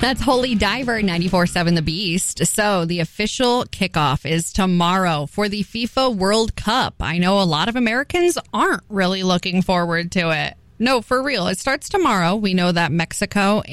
That's Holy Diver 94.7 The Beast. So the official kickoff is tomorrow for the FIFA World Cup. I know a lot of Americans aren't really looking forward to it. No, for real. It starts tomorrow. We know that Mexico